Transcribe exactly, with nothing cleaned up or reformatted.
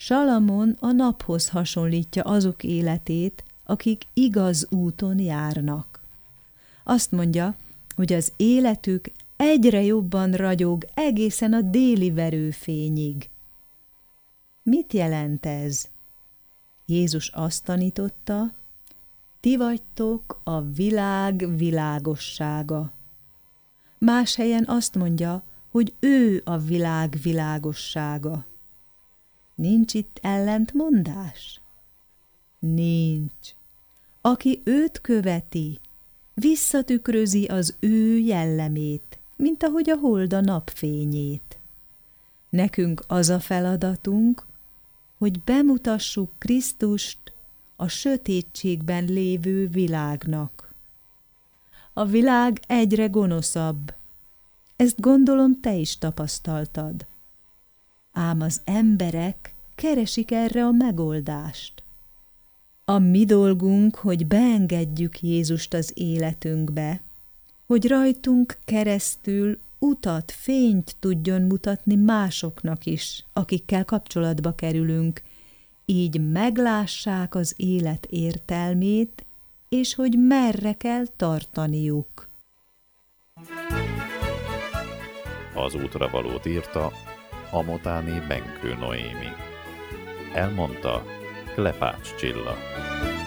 Salamon a naphoz hasonlítja azok életét, akik igaz úton járnak. Azt mondja, hogy az életük egyre jobban ragyog egészen a déli verőfényig. Mit jelent ez? Jézus azt tanította, ti vagytok a világ világossága. Más helyen azt mondja, hogy ő a világ világossága. Nincs itt ellentmondás? Nincs. Aki őt követi, visszatükrözi az ő jellemét, mint ahogy a hold a napfényét. Nekünk az a feladatunk, hogy bemutassuk Krisztust a sötétségben lévő világnak. A világ egyre gonoszabb. Ezt gondolom te is tapasztaltad. Ám az emberek keresik erre a megoldást. A mi dolgunk, hogy beengedjük Jézust az életünkbe, hogy rajtunk keresztül utat, fényt tudjon mutatni másoknak is, akikkel kapcsolatba kerülünk, így meglássák az élet értelmét, és hogy merre kell tartaniuk. Az útra valót írta Amotáné Benkő Noémi. Elmondta Klepács Csilla.